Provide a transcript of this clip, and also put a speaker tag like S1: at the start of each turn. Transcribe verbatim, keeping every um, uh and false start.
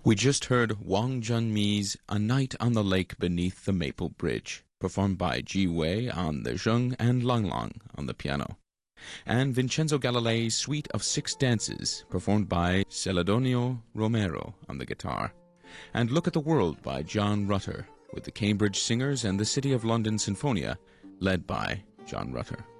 S1: We just heard Wang Junmi's A Night on the Lake Beneath the Maple Bridge, performed by Ji Wei on the zheng and Lang Lang on the piano, and Vincenzo Galilei's Suite of Six Dances, performed by Celedonio Romero on the guitar, and Look at the World by John Rutter, with the Cambridge Singers and the City of London Sinfonia, led by John Rutter.